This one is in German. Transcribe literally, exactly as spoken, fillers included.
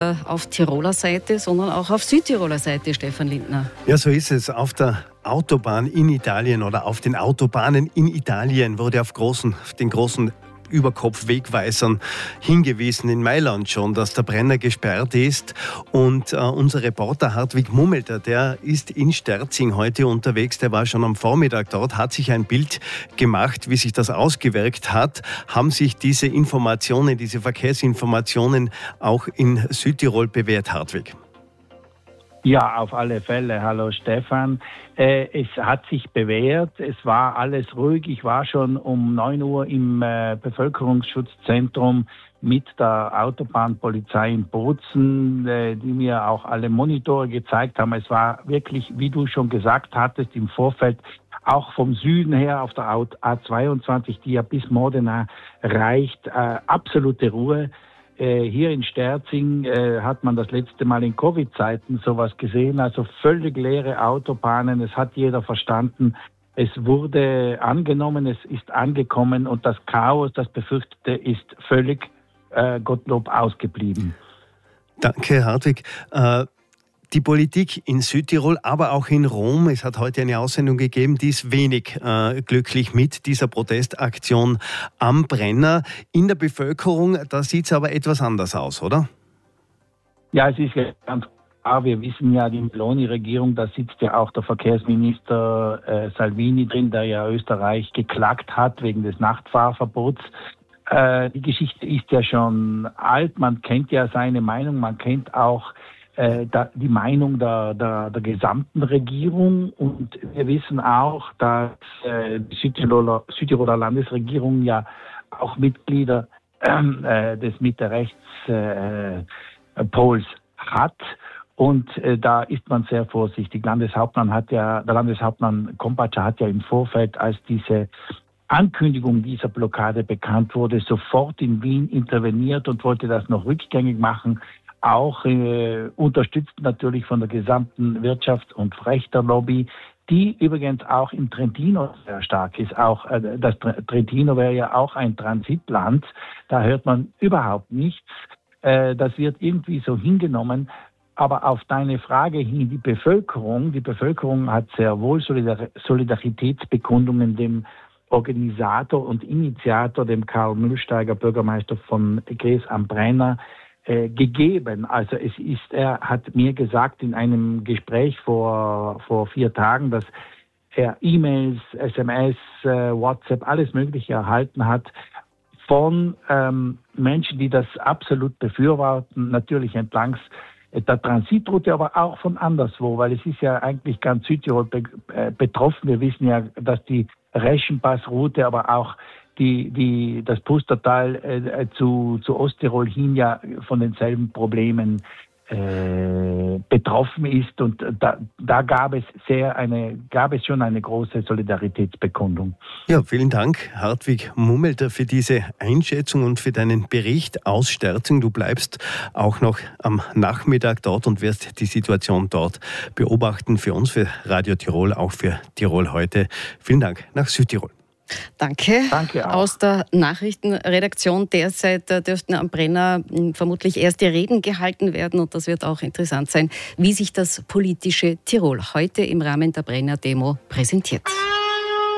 nur auf Tiroler Seite, sondern auch auf Südtiroler Seite, Stefan Lindner. Ja, so ist es. Auf der Autobahn in Italien oder auf den Autobahnen in Italien wurde auf, großen, auf den großen Überkopf-Wegweisern hingewiesen, in Mailand schon, dass der Brenner gesperrt ist. Und äh, unser Reporter Hartwig Mummelter, der ist in Sterzing heute unterwegs, der war schon am Vormittag dort, hat sich ein Bild gemacht, wie sich das ausgewirkt hat. Haben sich diese Informationen, diese Verkehrsinformationen auch in Südtirol bewährt, Hartwig? Ja, auf alle Fälle. Hallo Stefan. Äh, es hat sich bewährt. Es war alles ruhig. Ich war schon um neun Uhr im äh, Bevölkerungsschutzzentrum mit der Autobahnpolizei in Bozen, äh, die mir auch alle Monitore gezeigt haben. Es war wirklich, wie du schon gesagt hattest, im Vorfeld auch vom Süden her auf der A zweiundzwanzig, die ja bis Modena reicht, äh, absolute Ruhe. Hier in Sterzing äh, hat man das letzte Mal in Covid-Zeiten sowas gesehen, also völlig leere Autobahnen, es hat jeder verstanden, es wurde angenommen, es ist angekommen und das Chaos, das Befürchtete, ist völlig, äh, Gottlob, ausgeblieben. Danke, Hartwig. Äh Die Politik in Südtirol, aber auch in Rom, es hat heute eine Aussendung gegeben, die ist wenig äh, glücklich mit dieser Protestaktion am Brenner. In der Bevölkerung, da sieht es aber etwas anders aus, oder? Ja, es ist ja ganz klar, wir wissen ja, die Meloni-Regierung, da sitzt ja auch der Verkehrsminister äh, Salvini drin, der ja Österreich geklagt hat wegen des Nachtfahrverbots. Äh, die Geschichte ist ja schon alt, man kennt ja seine Meinung, man kennt auch die Meinung der, der, der gesamten Regierung und wir wissen auch, dass äh, die Südtiroler, Südtiroler Landesregierung ja auch Mitglieder äh, des Mitte-Rechts-Pols äh, hat und äh, da ist man sehr vorsichtig. Landeshauptmann hat ja, der Landeshauptmann Kompatscher hat ja im Vorfeld, als diese Ankündigung dieser Blockade bekannt wurde, sofort in Wien interveniert und wollte das noch rückgängig machen. Auch äh, unterstützt natürlich von der gesamten Wirtschafts- und Rechterlobby, die übrigens auch in Trentino sehr stark ist. Auch äh, das Trentino wäre ja auch ein Transitland. Da hört man überhaupt nichts. Äh, das wird irgendwie so hingenommen. Aber auf deine Frage hin, die Bevölkerung, die Bevölkerung hat sehr wohl Solidar- Solidaritätsbekundungen dem Organisator und Initiator, dem Karl Mühlsteiger, Bürgermeister von Gries am Brenner, gegeben. Also es ist, er hat mir gesagt in einem Gespräch vor, vor vier Tagen, dass er E-Mails, S M S, äh, WhatsApp, alles Mögliche erhalten hat von ähm, Menschen, die das absolut befürworten, natürlich entlang der Transitroute, aber auch von anderswo, weil es ist ja eigentlich ganz Südtirol be äh, betroffen. Wir wissen ja, dass die Reschenpassroute, aber auch Die, die, das Pustertal äh, zu, zu Osttirol hin ja von denselben Problemen äh, betroffen ist und da, da gab es sehr eine, gab es schon eine große Solidaritätsbekundung. Ja, vielen Dank, Hartwig Mummelter, für diese Einschätzung und für deinen Bericht aus Sterzing. Du bleibst auch noch am Nachmittag dort und wirst die Situation dort beobachten. Für uns, für Radio Tirol, auch für Tirol heute. Vielen Dank nach Südtirol. Danke. Danke auch. Aus der Nachrichtenredaktion derzeit dürften am Brenner vermutlich erste Reden gehalten werden und das wird auch interessant sein, wie sich das politische Tirol heute im Rahmen der Brenner-Demo präsentiert.